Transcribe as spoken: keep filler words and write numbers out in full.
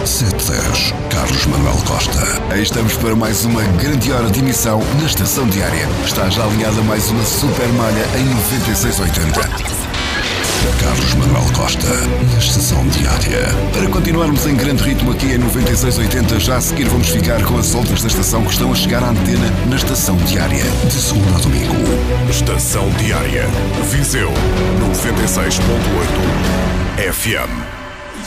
sete dez, Carlos Manuel Costa. Aí estamos para mais uma grande hora de emissão na Estação Diária. Está já alinhada mais uma super malha em noventa e seis oitenta. Carlos Manuel Costa, na Estação Diária. Para continuarmos em grande ritmo aqui em noventa e seis oitenta, já a seguir vamos ficar com as outras da estação que estão a chegar à antena na Estação Diária, de segunda a domingo. Estação Diária, Viseu, noventa e seis ponto oito F M.